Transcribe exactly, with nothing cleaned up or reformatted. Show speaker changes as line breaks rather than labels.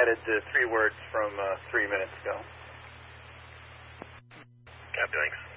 added the three words from uh, three minutes ago.
Copy, thanks.